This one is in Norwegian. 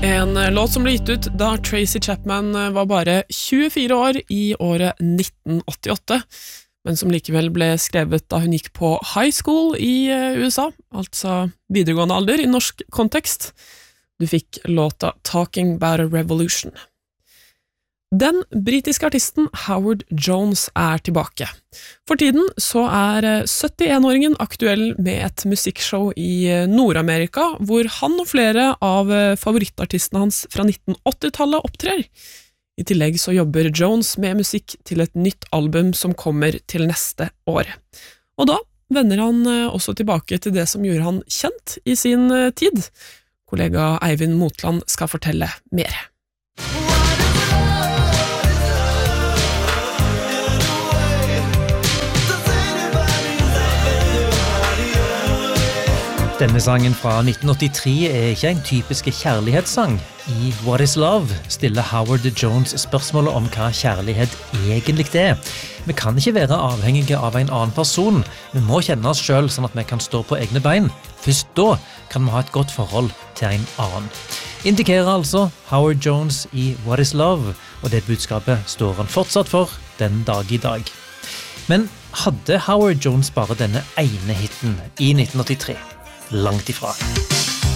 En låt som ble gitt ut da Tracy Chapman var bare 24 år i året 1988, men som likevel ble skrevet da hun gikk på high school i USA, altså videregående alder i norsk kontekst. Du fikk låta Talking About a Revolution. Den britiske artisten Howard Jones tilbake. For tiden så 71-åringen aktuell med et musikkshow i Nord-Amerika, hvor han og flere av favorittartistene hans fra 1980-tallet opptrer. I tillegg så jobber Jones med musikk til et nytt album som kommer til neste år. Og da vender han også tilbake til det som gjorde han kjent i sin tid. Kollega Eivind Motland skal fortelle mer. Denne sangen fra 1983 ikke en typisk kjærlighetssang. I What is Love stiller Howard Jones spørsmålet om hva kjærlighet egentlig Vi kan ikke være avhengige av en annen person. Vi må kjenne oss selv sånn at vi kan stå på egne bein. Først da kan vi ha et godt forhold til en annen. Indikerer altså Howard Jones i What is Love, og det budskapet står han fortsatt for den dag i dag. Men hadde Howard Jones bare denne ene hitten i 1983? Langt ifra.